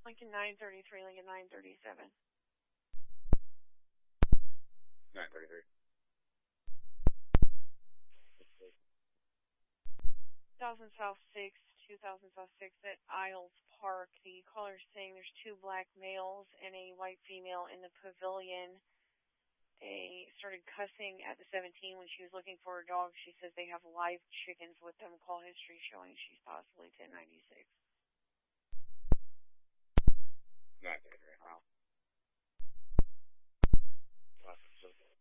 Lincoln 933, Lincoln 937. 933. 2000 South 6, 2000 South 6 at Isles Park. The caller's saying there's two black males and a white female in the pavilion. They started cussing at the 17 when she was looking for her dog. She says they have live chickens with them. Call history showing she's possibly 1096. 933. Wow.